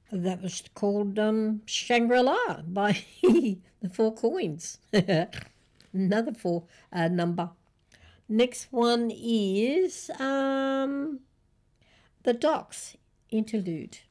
That was called Shangri-La by the Four Coins. Another four number. Next one is The Docks Interlude.